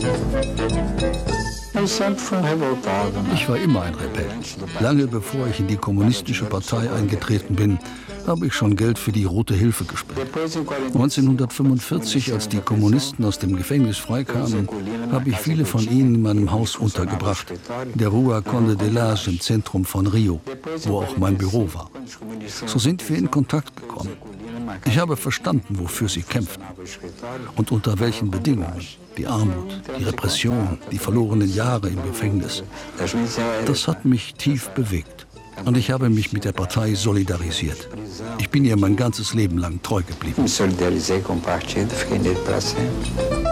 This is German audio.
Ich war immer ein Rebell. Lange bevor ich in die kommunistische Partei eingetreten bin, habe ich schon Geld für die Rote Hilfe gespendet. 1945, als die Kommunisten aus dem Gefängnis freikamen, habe ich viele von ihnen in meinem Haus untergebracht, in der Rua Conde de Las im Zentrum von Rio, wo auch mein Büro war. So sind wir in Kontakt gekommen. Ich habe verstanden, wofür sie kämpften und unter welchen Bedingungen. Die Armut, die Repression, die verlorenen Jahre im Gefängnis. Das hat mich tief bewegt. Und ich habe mich mit der Partei solidarisiert. Ich bin ihr mein ganzes Leben lang treu geblieben.